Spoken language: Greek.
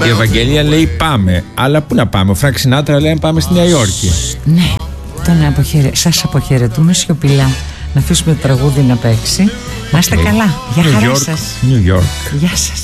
Η Ευαγγελία λέει πάμε. Αλλά πού να πάμε? Ο Φρανκ Σινάτρα λέει πάμε στη Νέα Υόρκη. Ναι, σας αποχαιρετούμε σιωπηλά. Να αφήσουμε το τραγούδι να παίξει. Να είστε καλά. Γεια χαρά σας. New York. Γεια σας.